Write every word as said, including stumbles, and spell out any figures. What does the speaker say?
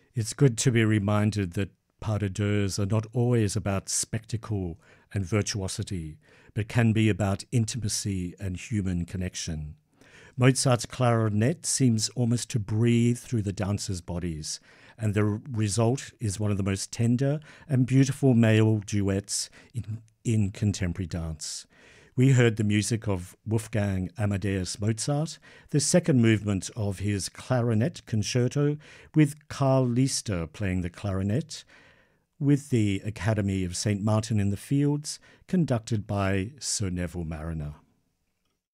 It's good to be reminded that pas de deux are not always about spectacle and virtuosity, but can be about intimacy and human connection. Mozart's clarinet seems almost to breathe through the dancers' bodies, and the result is one of the most tender and beautiful male duets in, in contemporary dance. We heard the music of Wolfgang Amadeus Mozart, the second movement of his clarinet concerto, with Carl Lister playing the clarinet, with the Academy of Saint Martin in the Fields, conducted by Sir Neville Marriner.